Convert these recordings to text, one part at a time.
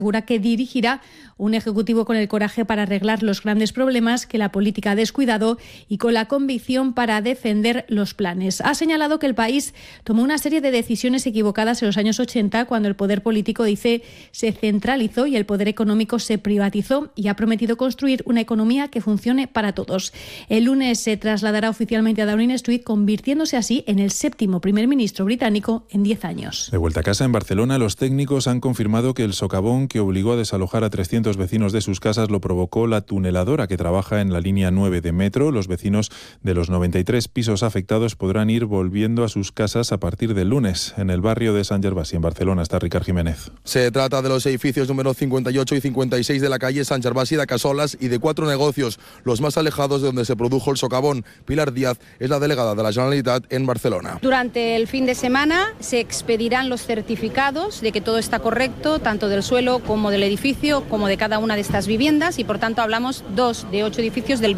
asegura que dirigirá un ejecutivo con el coraje para arreglar los grandes problemas que la política ha descuidado y con la convicción para defender los planes. Ha señalado que el país tomó una serie de decisiones equivocadas en los años 80, cuando el poder político, dice, se centralizó y el poder económico se privatizó, y ha prometido construir una economía que funcione para todos. El lunes se trasladará oficialmente a Downing Street, convirtiéndose así en el 7º primer ministro británico en 10 años. De vuelta a casa en Barcelona, los técnicos han confirmado que el socavón que obligó a desalojar a 300 vecinos de sus casas lo provocó la tuneladora que trabaja en la línea 9 de metro. Los vecinos de los 93 pisos afectados podrán ir volviendo a sus casas a partir del lunes. En el barrio de Sant Gervasi, en Barcelona, está Ricard Jiménez. Se trata de los edificios número 58 y 56 de la calle Sant Gervasi de Casolas y de 4 negocios, los más alejados de donde se produjo el socavón. Pilar Díaz es la delegada de la Generalitat en Barcelona. Durante el fin de semana se expedirán los certificados de que todo está correcto, tanto del suelo como del edificio, como de cada una de estas viviendas, y por tanto hablamos 2 de 8 edificios del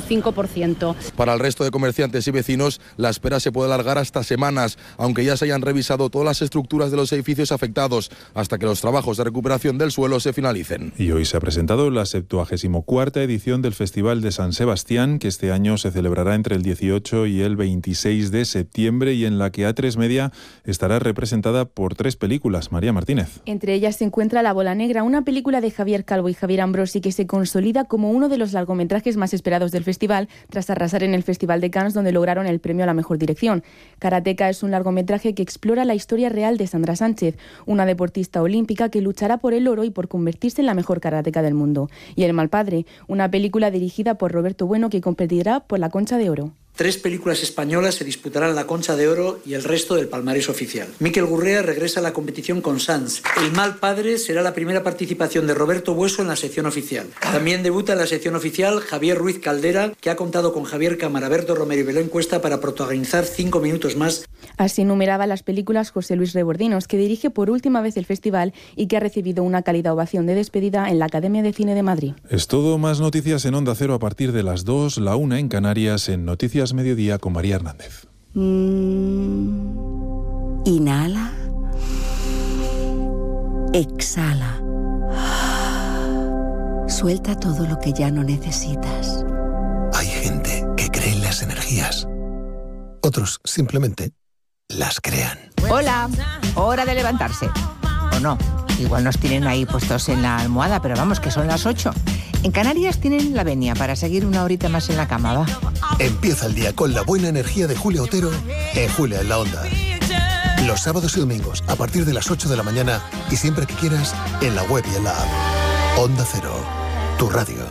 25%. Para el resto de comerciantes y vecinos, la espera se puede alargar hasta semanas, aunque ya se hayan revisado todas las estructuras de los edificios afectados, hasta que los trabajos de recuperación del suelo se finalicen. Y hoy se ha presentado la 74ª edición del Festival de San Sebastián, que este año se celebrará entre el 18 y el 26 de septiembre, y en la que A3 Media estará representada por 3 películas. María Martínez. Entre ellas se encuentra La Bola Negra, una película de Javier Calvo y Javier Ambrosi que se consolida como uno de los largometrajes más esperados del festival, tras arrasar en el Festival de Cannes, donde lograron el premio a la mejor dirección. Karateka es un largometraje que explora la historia real de Sandra Sánchez, una deportista olímpica que luchará por el oro y por convertirse en la mejor karateka del mundo. Y El mal padre, una película dirigida por Roberto Bueno que competirá por la Concha de Oro. 3 películas españolas se disputarán la Concha de Oro y el resto del palmarés oficial. Miquel Gurrea regresa a la competición con Sans. El mal padre será la primera participación de Roberto Bueso en la sección oficial. También debuta en la sección oficial Javier Ruiz Caldera, que ha contado con Javier Cámara, Berto Romero y Belén Cuesta para protagonizar 5 minutos más. Así numeraba las películas José Luis Rebordinos, que dirige por última vez el festival y que ha recibido una cálida ovación de despedida en la Academia de Cine de Madrid. Es todo. Más noticias en Onda Cero a partir de las 2, la 1 en Canarias, en Noticias Mediodía con María Hernández. Inhala. Exhala. Suelta todo lo que ya no necesitas. Hay gente que cree en las energías. Otros simplemente las crean. Hola, hora de levantarse. ¿O no? Igual nos tienen ahí puestos en la almohada, pero vamos, que son las 8. En Canarias tienen la venia para seguir una horita más en la cama, ¿va? Empieza el día con la buena energía de Julia Otero en Julia en la Onda. Los sábados y domingos a partir de las 8 de la mañana y siempre que quieras en la web y en la app. Onda Cero, tu radio.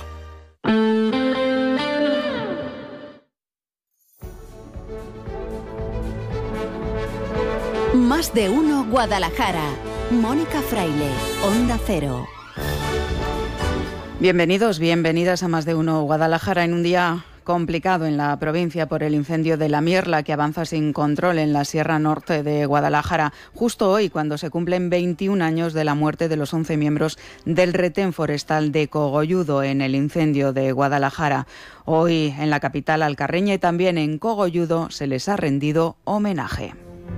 Más de uno Guadalajara. Mónica Fraile, Onda Cero. Bienvenidos, bienvenidas a Más de uno Guadalajara en un día complicado en la provincia por el incendio de La Mierla, que avanza sin control en la Sierra Norte de Guadalajara, justo hoy cuando se cumplen 21 años de la muerte de los 11 miembros del retén forestal de Cogolludo en el incendio de Guadalajara. Hoy en la capital alcarreña y también en Cogolludo se les ha rendido homenaje.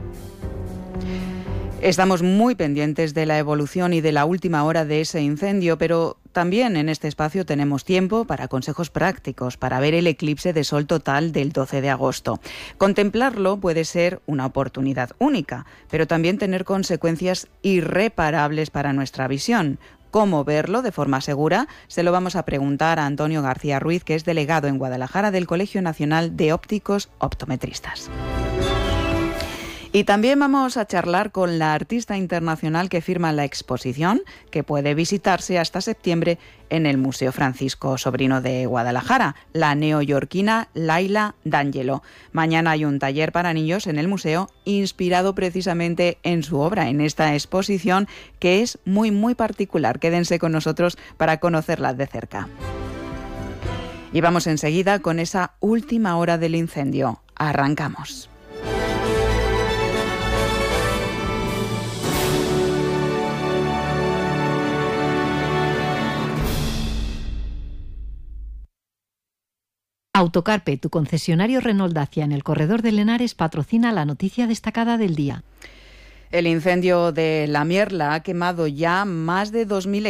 Estamos muy pendientes de la evolución y de la última hora de ese incendio, pero también en este espacio tenemos tiempo para consejos prácticos, para ver el eclipse de sol total del 12 de agosto. Contemplarlo puede ser una oportunidad única, pero también tener consecuencias irreparables para nuestra visión. ¿Cómo verlo de forma segura? Se lo vamos a preguntar a Antonio García Ruiz, que es delegado en Guadalajara del Colegio Nacional de Ópticos Optometristas. Y también vamos a charlar con la artista internacional que firma la exposición, que puede visitarse hasta septiembre en el Museo Francisco Sobrino de Guadalajara, la neoyorquina Laila D'Angelo. Mañana hay un taller para niños en el museo inspirado precisamente en su obra, en esta exposición que es muy, muy particular. Quédense con nosotros para conocerla de cerca. Y vamos enseguida con esa última hora del incendio. Arrancamos. Autocarpe, tu concesionario Renault Dacia en el corredor de Lenares, patrocina la noticia destacada del día. El incendio de La Mierla ha quemado ya más de 2.000